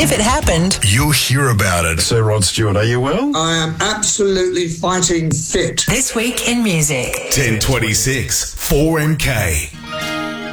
If it happened, you'll hear about it. Sir Rod Stewart, are you well? I am absolutely fighting fit. This Week in Music. 1026 4MK.